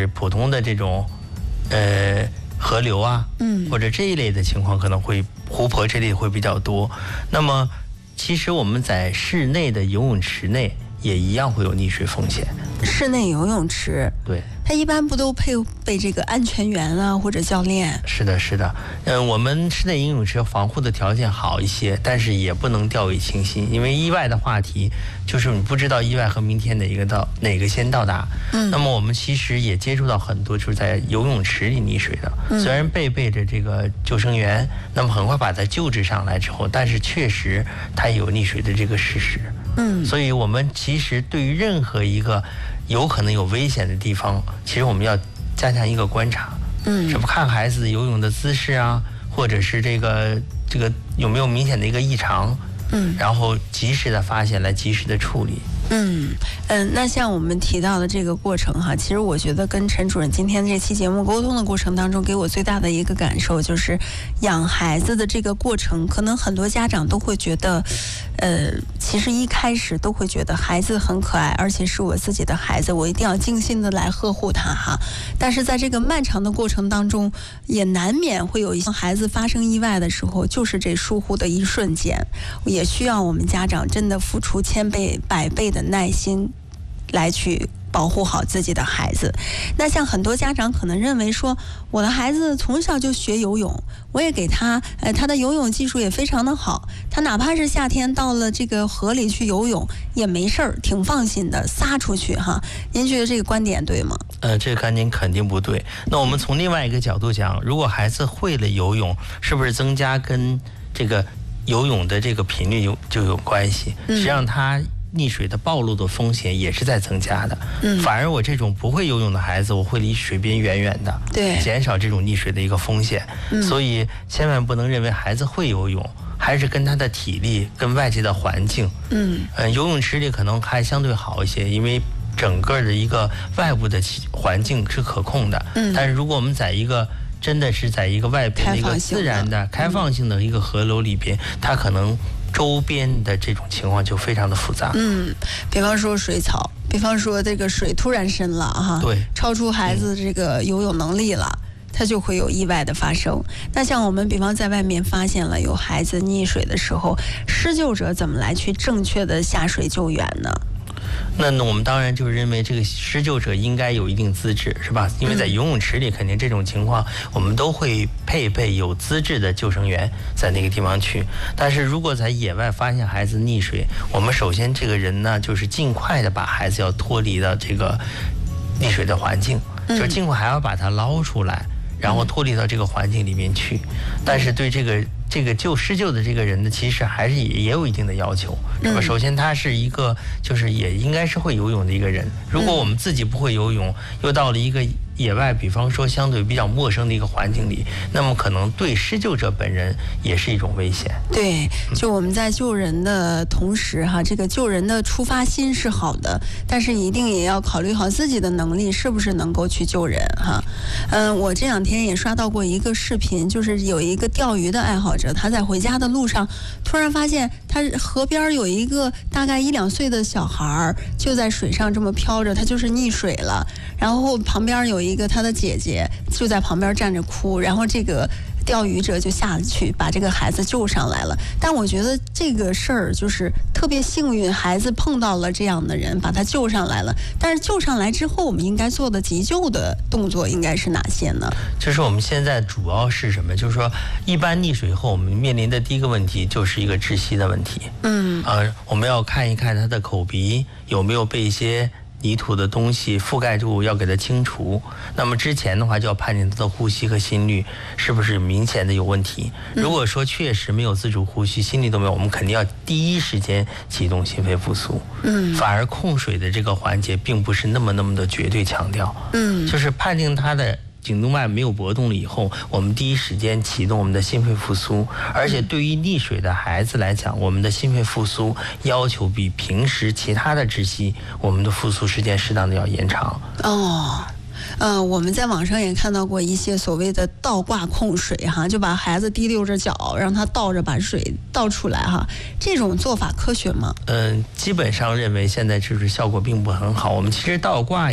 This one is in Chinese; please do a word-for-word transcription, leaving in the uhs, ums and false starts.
是普通的这种呃河流啊，嗯，或者这一类的情况可能会湖泊这类会比较多。那么其实我们在室内的游泳池内也一样会有溺水风险。 室内游泳池， 对， 它一般不都配备这个安全员啊或者教练？ 是的，是的，嗯，我们室内游泳池防护的条件好一些，但是也不能掉以轻心，因为意外的话题就是你不知道意外和明天哪一个到哪个先到达。嗯，那么我们其实也接触到很多就是在游泳池里溺水的，嗯、虽然备备着这个救生员，那么很快把他救治上来之后，但是确实他有溺水的这个事实。嗯，所以我们其实对于任何一个有可能有危险的地方，其实我们要加强一个观察。嗯，什么看孩子游泳的姿势啊，或者是这个这个有没有明显的一个异常，嗯，然后及时的发现，来及时的处理。 嗯嗯，那像我们提到的这个过程哈，其实我觉得跟陈主任今天这期节目沟通的过程当中，给我最大的一个感受就是，养孩子的这个过程，可能很多家长都会觉得，呃，其实一开始都会觉得孩子很可爱，而且是我自己的孩子，我一定要精心的来呵护他哈。但是在这个漫长的过程当中，也难免会有一些孩子发生意外的时候，就是这疏忽的一瞬间，也需要我们家长真的付出千倍百倍的的耐心来去保护好自己的孩子。那像很多家长可能认为说，我的孩子从小就学游泳，我也给他呃他的游泳技术也非常的好，他哪怕是夏天到了这个河里去游泳也没事儿，挺放心的撒出去哈。您觉得这个观点对吗？ 呃，这个观点肯定不对。那我们从另外一个角度讲，如果孩子会了游泳，是不是增加跟这个游泳的这个频率有就有关系？实际上他溺水的暴露的风险也是在增加的。嗯，反而我这种不会游泳的孩子，我会离水边远远的， 对， 减少这种溺水的一个风险。嗯，所以千万不能认为孩子会游泳，还是跟他的体力、跟外界的环境。嗯，呃，游泳池里可能还相对好一些，因为整个的一个外部的环境是可控的。嗯，但是如果我们在一个真的是在一个外边的一个自然的开放性的一个河流里边，它可能周边的这种情况就非常的复杂。 嗯，比方说水草，比方说这个水突然深了哈， 对， 超出孩子这个游泳能力了，它就会有意外的发生。那像我们比方在外面发现了有孩子溺水的时候，施救者怎么来去正确的下水救援呢？ 那我们当然就是认为这个施救者应该有一定资质，是吧？因为在游泳池里，肯定这种情况我们都会配备有资质的救生员在那个地方去。但是如果在野外发现孩子溺水，我们首先这个人呢，就是尽快的把孩子要脱离到这个溺水的环境，就尽快还要把他捞出来，然后脱离到这个环境里面去。但是对这个这个救施救的这个人呢，其实还是也也有一定的要求。那么首先他是一个就是也应该是会游泳的一个人。如果我们自己不会游泳，又到了一个野外，比方说相对比较陌生的一个环境里，那么可能对施救者本人也是一种危险。 对，就我们在救人的同时哈，这个救人的出发心是好的，但是一定也要考虑好自己的能力是不是能够去救人哈。嗯，我这两天也刷到过一个视频，就是有一个钓鱼的爱好者，他在回家的路上突然发现他河边有一个大概一两岁的小孩就在水上这么飘着，他就是溺水了，然后旁边有一个他的姐姐就在旁边站着哭，然后这个钓鱼者就下去把这个孩子救上来了。但我觉得这个事儿就是特别幸运，孩子碰到了这样的人把他救上来了。但是救上来之后，我们应该做的急救的动作应该是哪些呢？ 就是我们现在主要是什么？就是说一般溺水后我们面临的第一个问题就是一个窒息的问题。嗯，呃，我们要看一看他的口鼻有没有被一些泥土的东西覆盖住，要给它清除。那么之前的话就要判定他的呼吸和心率是不是明显的有问题。如果说确实没有自主呼吸，心率都没有，我们肯定要第一时间启动心肺复苏。嗯，反而控水的这个环节并不是那么那么的绝对强调。嗯，就是判定他的颈动脉没有搏动了以后，我们第一时间启动我们的心肺复苏。而且对于溺水的孩子来讲，我们的心肺复苏要求比平时其他的窒息我们的复苏时间适当的要延长。 哦，呃，我们在网上也看到过一些所谓的倒挂控水哈，就把孩子提溜着脚，让他倒着把水倒出来哈，这种做法科学吗？ 嗯、呃，基本上认为现在就是效果并不很好。我们其实倒挂